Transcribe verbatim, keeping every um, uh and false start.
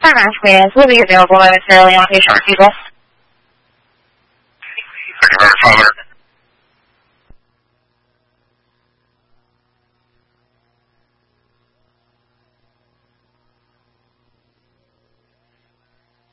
Our mask maintenance will be available momentarily on patient refusal. Thank you very much, Father.